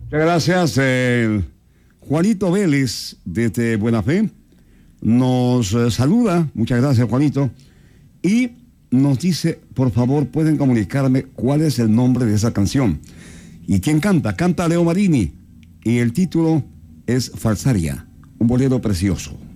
Muchas gracias. Juanito Vélez, desde Buena Fe, nos saluda. Muchas gracias, Juanito. Y nos dice, por favor, pueden comunicarme cuál es el nombre de esa canción. ¿Y quién canta? Canta Leo Marini. Y el título es Falsaria, un bolero precioso.